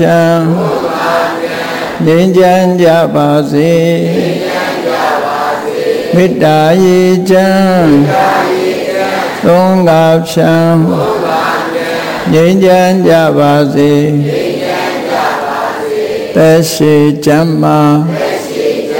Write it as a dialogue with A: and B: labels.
A: ချမ်းငြိမ်းချမ်းကြပါစေမေတ္တာရေချမ်းသုံးငါဖြံငြိမ်းချမ်းကြပါစေသက်ရှိချမ်းသာ